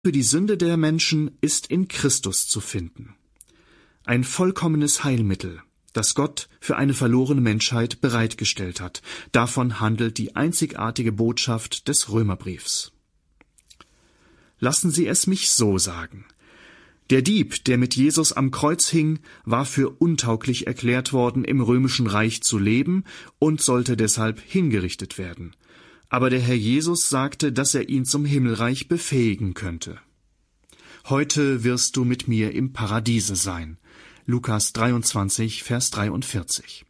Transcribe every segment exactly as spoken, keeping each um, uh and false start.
für die Sünde der Menschen ist in Christus zu finden. Ein vollkommenes Heilmittel, das Gott für eine verlorene Menschheit bereitgestellt hat. Davon handelt die einzigartige Botschaft des Römerbriefs. Lassen Sie es mich so sagen. Der Dieb, der mit Jesus am Kreuz hing, war für untauglich erklärt worden, im römischen Reich zu leben und sollte deshalb hingerichtet werden. Aber der Herr Jesus sagte, dass er ihn zum Himmelreich befähigen könnte. Heute wirst du mit mir im Paradiese sein. Lukas dreiundzwanzig, Vers dreiundvierzig.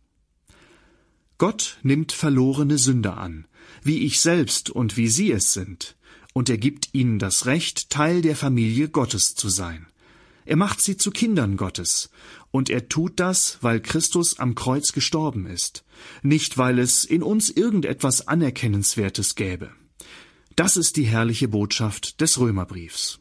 Gott nimmt verlorene Sünder an, wie ich selbst und wie sie es sind, und er gibt ihnen das Recht, Teil der Familie Gottes zu sein. Er macht sie zu Kindern Gottes, und er tut das, weil Christus am Kreuz gestorben ist, nicht weil es in uns irgendetwas Anerkennenswertes gäbe. Das ist die herrliche Botschaft des Römerbriefs.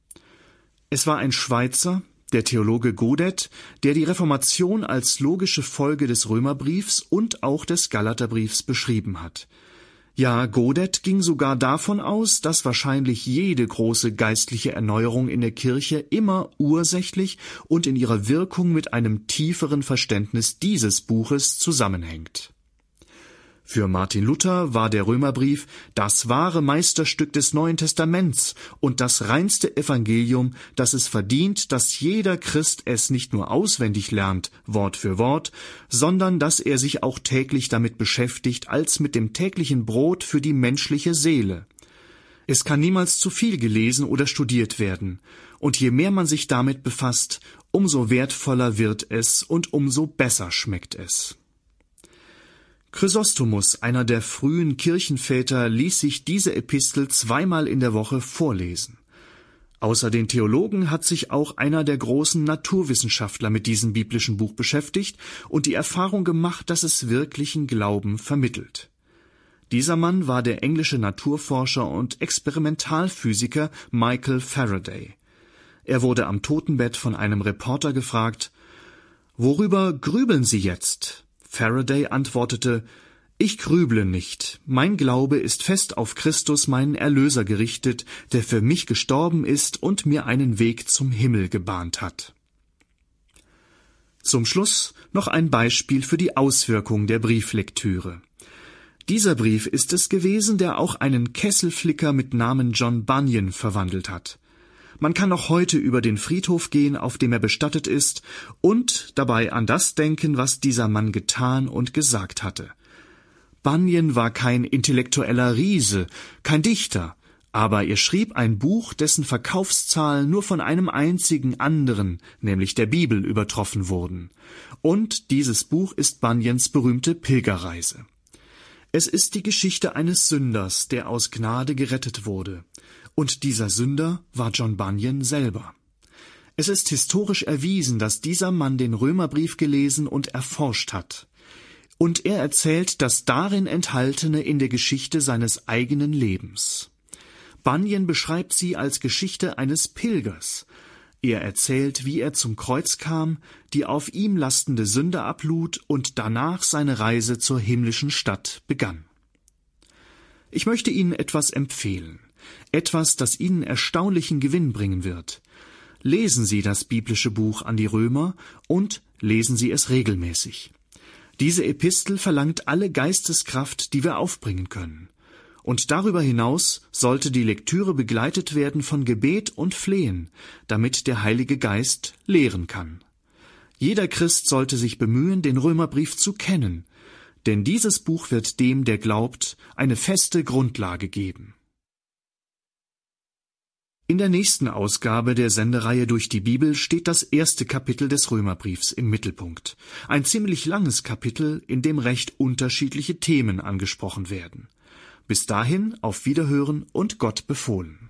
Es war ein Schweizer, der Theologe Godet, der die Reformation als logische Folge des Römerbriefs und auch des Galaterbriefs beschrieben hat. Ja, Godet ging sogar davon aus, dass wahrscheinlich jede große geistliche Erneuerung in der Kirche immer ursächlich und in ihrer Wirkung mit einem tieferen Verständnis dieses Buches zusammenhängt. Für Martin Luther war der Römerbrief das wahre Meisterstück des Neuen Testaments und das reinste Evangelium, das es verdient, dass jeder Christ es nicht nur auswendig lernt, Wort für Wort, sondern dass er sich auch täglich damit beschäftigt, als mit dem täglichen Brot für die menschliche Seele. Es kann niemals zu viel gelesen oder studiert werden, und je mehr man sich damit befasst, umso wertvoller wird es und umso besser schmeckt es. Chrysostomus, einer der frühen Kirchenväter, ließ sich diese Epistel zweimal in der Woche vorlesen. Außer den Theologen hat sich auch einer der großen Naturwissenschaftler mit diesem biblischen Buch beschäftigt und die Erfahrung gemacht, dass es wirklichen Glauben vermittelt. Dieser Mann war der englische Naturforscher und Experimentalphysiker Michael Faraday. Er wurde am Totenbett von einem Reporter gefragt: »Worüber grübeln Sie jetzt?« Faraday antwortete: »Ich grüble nicht. Mein Glaube ist fest auf Christus, meinen Erlöser, gerichtet, der für mich gestorben ist und mir einen Weg zum Himmel gebahnt hat.« Zum Schluss noch ein Beispiel für die Auswirkung der Brieflektüre. Dieser Brief ist es gewesen, der auch einen Kesselflicker mit Namen John Bunyan verwandelt hat. Man kann noch heute über den Friedhof gehen, auf dem er bestattet ist, und dabei an das denken, was dieser Mann getan und gesagt hatte. Bunyan war kein intellektueller Riese, kein Dichter, aber er schrieb ein Buch, dessen Verkaufszahlen nur von einem einzigen anderen, nämlich der Bibel, übertroffen wurden. Und dieses Buch ist Bunyans berühmte Pilgerreise. Es ist die Geschichte eines Sünders, der aus Gnade gerettet wurde. Und dieser Sünder war John Bunyan selber. Es ist historisch erwiesen, dass dieser Mann den Römerbrief gelesen und erforscht hat. Und er erzählt das darin Enthaltene in der Geschichte seines eigenen Lebens. Bunyan beschreibt sie als Geschichte eines Pilgers. Er erzählt, wie er zum Kreuz kam, die auf ihm lastende Sünde ablud und danach seine Reise zur himmlischen Stadt begann. Ich möchte Ihnen etwas empfehlen. Etwas, das Ihnen erstaunlichen Gewinn bringen wird. Lesen Sie das biblische Buch an die Römer und lesen Sie es regelmäßig. Diese Epistel verlangt alle Geisteskraft, die wir aufbringen können. Und darüber hinaus sollte die Lektüre begleitet werden von Gebet und Flehen, damit der Heilige Geist lehren kann. Jeder Christ sollte sich bemühen, den Römerbrief zu kennen, denn dieses Buch wird dem, der glaubt, eine feste Grundlage geben. In der nächsten Ausgabe der Sendereihe Durch die Bibel steht das erste Kapitel des Römerbriefs im Mittelpunkt. Ein ziemlich langes Kapitel, in dem recht unterschiedliche Themen angesprochen werden. Bis dahin auf Wiederhören und Gott befohlen.